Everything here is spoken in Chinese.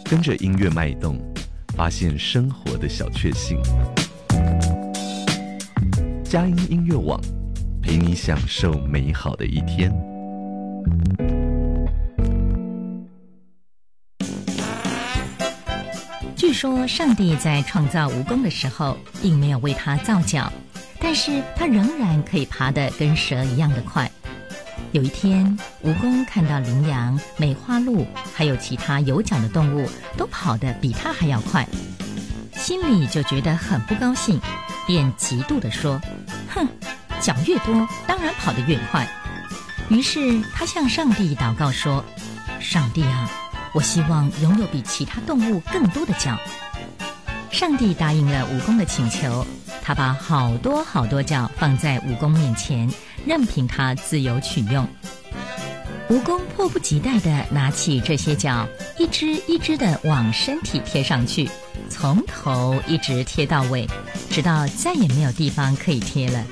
跟着音乐脉动，发现生活的小确幸。佳音音乐网，陪你享受美好的一天。 据说上帝在创造蜈蚣的时候，并没有为它造脚，但是它仍然可以爬得跟蛇一样的快。有一天，蜈蚣看到羚羊、梅花鹿还有其他有脚的动物都跑得比它还要快，心里就觉得很不高兴，便嫉妒地说：哼，脚越多，当然跑得越快。于是他向上帝祷告说：上帝啊，我希望拥有比其他动物更多的脚。上帝答应了蜈蚣的请求，他把好多好多脚放在蜈蚣面前，任凭它自由取用。蜈蚣迫不及待地拿起这些脚，一只一只地往身体贴上去，从头一直贴到尾，直到再也没有地方可以贴了。